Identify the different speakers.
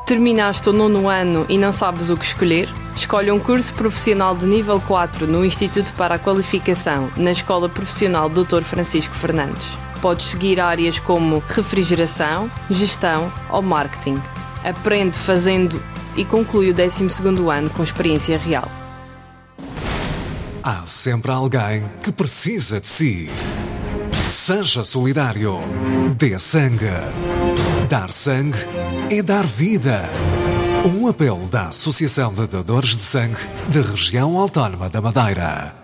Speaker 1: Terminaste o 9º ano e não sabes o que escolher? Escolhe um curso profissional de nível 4 no Instituto para a Qualificação, na Escola Profissional Dr. Francisco Fernandes. Podes seguir áreas como refrigeração, gestão ou marketing. Aprende fazendo e conclui o 12º ano com experiência real.
Speaker 2: Há sempre alguém que precisa de si. Seja solidário. Dê sangue. Dar sangue é dar vida. Um apelo da Associação de Dadores de Sangue da Região Autónoma da Madeira.